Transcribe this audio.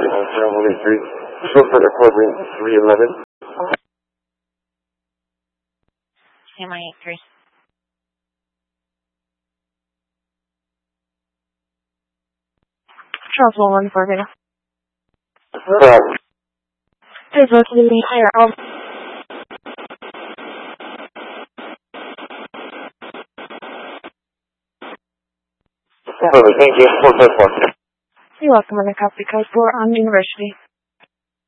Channel 83. Short appointment 311. Channel 83. Charles 114 Beta. Please go to the entire Thank you. You're welcome on the Copy Code 4 on the University.